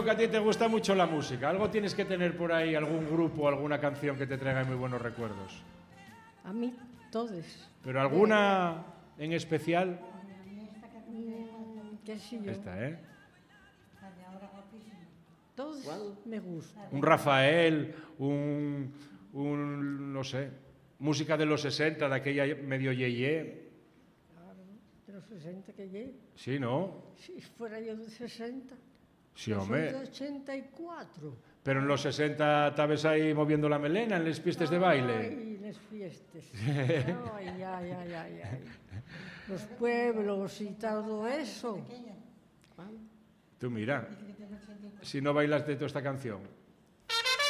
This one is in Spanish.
que a ti te gusta mucho la música. Algo tienes que tener por ahí, algún grupo, alguna canción que te traiga muy buenos recuerdos. A mí, todos. ¿Pero alguna en especial? ¿Qué sé yo? Esta, Todos me gustan. Un Rafael, no sé, música de los 60, de aquella medio yeye. Claro, de los 60 que llegué. Sí, ¿no? Si fuera yo de 60. Sí, Yo hombre. soy de 84. Pero en los 60 estabas ahí moviendo la melena en las pistas de baile. Ay, las fiestas. Ay, ay, ay, ay, ay. Los pueblos y todo eso. Tú mira, si no bailas de toda esta canción.